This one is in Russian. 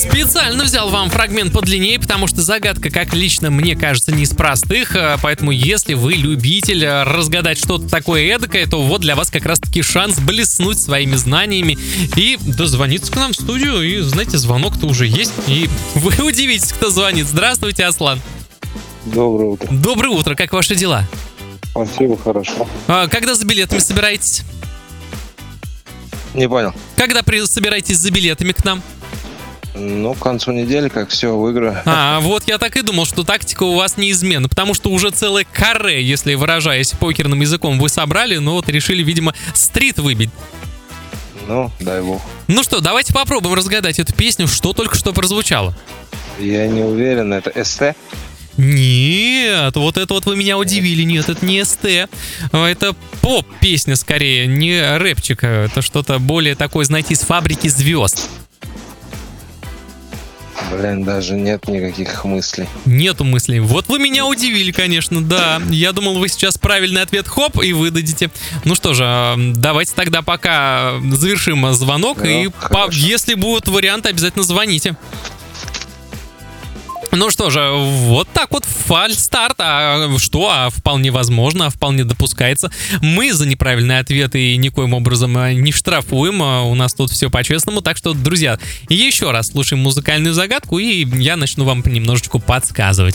Специально взял вам фрагмент подлиннее, потому что загадка, как лично мне кажется, не из простых. Поэтому, если вы любитель разгадать что-то такое эдакое, то вот для вас как раз-таки шанс блеснуть своими знаниями и дозвониться к нам в студию. И, знаете, звонок-то уже есть. И вы удивитесь, кто звонит. Здравствуйте, Аслан. Доброе утро. Доброе утро. Как ваши дела? Спасибо, хорошо. Когда за билетами собираетесь? Не понял. Когда собираетесь за билетами к нам? Ну, к концу недели, как все, выиграю. Вот я так и думал, что тактика у вас неизменна, потому что уже целое каре, если выражаясь покерным языком, вы собрали, но вот решили, видимо, стрит выбить. Ну, дай бог. Ну что, давайте попробуем разгадать эту песню, что только что прозвучало. Я не уверен, это СТ? Нет, вот это вот вы меня удивили. Нет, это не СТ. Это поп-песня скорее, не рэпчик. Это что-то более такое, знаете, из фабрики звезд. Блин, даже нет никаких мыслей. Нету мыслей. Вот вы меня удивили, конечно, да. Я думал, вы сейчас правильный ответ хоп и выдадите. Ну что же, давайте тогда пока завершим звонок. Ну, и если будут варианты, обязательно звоните. Ну что же, вот так вот фальстарт. Вполне возможно, вполне допускается. Мы за неправильные ответы никоим образом не штрафуем. У нас тут все по-честному. Так что, друзья, еще раз слушаем музыкальную загадку, и я начну вам немножечко подсказывать.